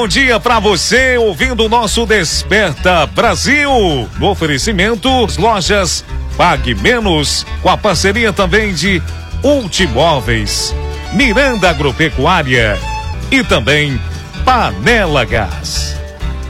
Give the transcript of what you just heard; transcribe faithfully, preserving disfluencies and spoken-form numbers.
Bom dia para você, ouvindo o nosso Desperta Brasil. No oferecimento, lojas Pague Menos, com a parceria também de Ultimóveis, Miranda Agropecuária e também Panela Gás.